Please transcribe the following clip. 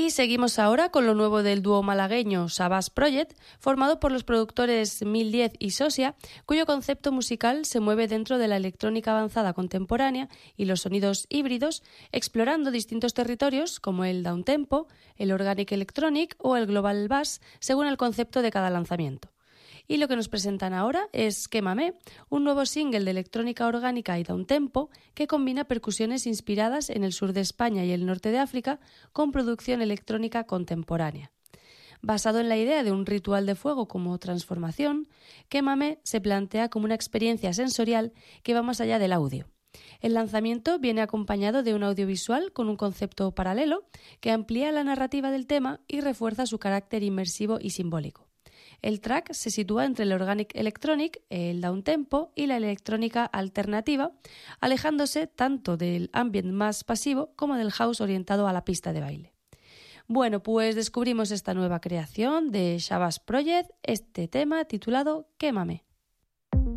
Y seguimos ahora con lo nuevo del dúo malagueño Shabazz Project, formado por los productores 1010 y Sosia, cuyo concepto musical se mueve dentro de la electrónica avanzada contemporánea y los sonidos híbridos, explorando distintos territorios como el downtempo, el organic electronic o el global bass, según el concepto de cada lanzamiento. Y lo que nos presentan ahora es Quémame, un nuevo single de electrónica orgánica y downtempo que combina percusiones inspiradas en el sur de España y el norte de África con producción electrónica contemporánea. Basado en la idea de un ritual de fuego como transformación, Quémame se plantea como una experiencia sensorial que va más allá del audio. El lanzamiento viene acompañado de un audiovisual con un concepto paralelo que amplía la narrativa del tema y refuerza su carácter inmersivo y simbólico. El track se sitúa entre el organic electronic, el downtempo y la electrónica alternativa, alejándose tanto del ambient más pasivo como del house orientado a la pista de baile. Bueno, pues descubrimos esta nueva creación de Shabazz Project, este tema titulado Quémame.